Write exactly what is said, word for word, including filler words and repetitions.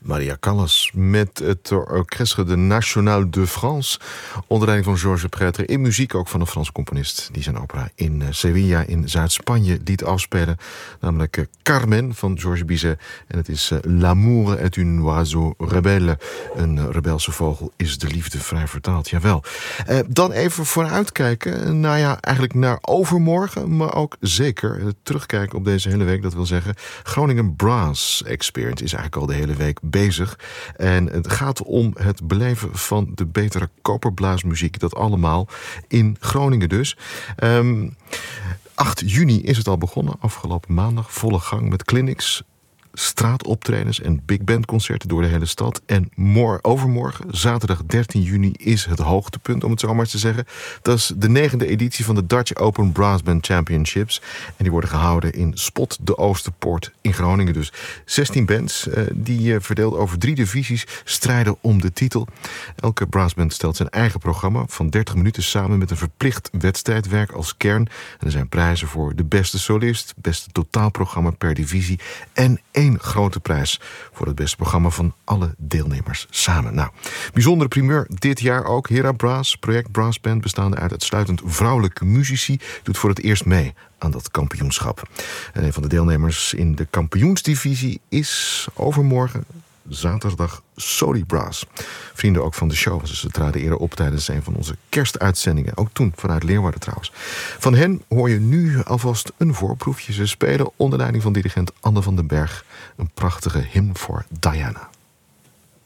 Maria Callas met het Orchestre de National de France, onder leiding van Georges Prêtre, in muziek ook van een Frans componist die zijn opera in Sevilla in Zuid-Spanje liet afspelen, namelijk Carmen van Georges Bizet. En het is L'amour est une oiseau rebelle. Een rebelse vogel is de liefde, vrij vertaald, jawel. Eh, dan even vooruitkijken, nou ja, eigenlijk naar overmorgen, maar ook zeker terugkijken op deze hele week. Dat wil zeggen, Groningen Brass Experience is eigenlijk al de hele week bezig. En het gaat om het beleven van de betere koperblaasmuziek. Dat allemaal in Groningen dus. Um, acht juni is het al begonnen, afgelopen maandag. Volle gang met clinics, straatoptredens en big band concerten door de hele stad. En mor- overmorgen, zaterdag dertien juni, is het hoogtepunt, om het zo maar te zeggen. Dat is de negende editie van de Dutch Open Brass Band Championships. En die worden gehouden in Spot de Oosterpoort in Groningen. Dus zestien bands, uh, die uh, verdeeld over drie divisies strijden om de titel. Elke brassband stelt zijn eigen programma van dertig minuten samen met een verplicht wedstrijdwerk als kern. En er zijn prijzen voor de beste solist, beste totaalprogramma per divisie en één grote prijs voor het beste programma van alle deelnemers samen. Nou, bijzondere primeur dit jaar ook. Hera Brass, project brassband bestaande uit uitsluitend vrouwelijke muzici, doet voor het eerst mee aan dat kampioenschap. En een van de deelnemers in de kampioensdivisie is overmorgen, zaterdag, Soli Brass. Vrienden ook van de show. Ze traden eerder op tijdens een van onze kerstuitzendingen. Ook toen vanuit Leeuwarden trouwens. Van hen hoor je nu alvast een voorproefje. Ze spelen onder leiding van dirigent Anne van den Berg een prachtige hymn voor Diana.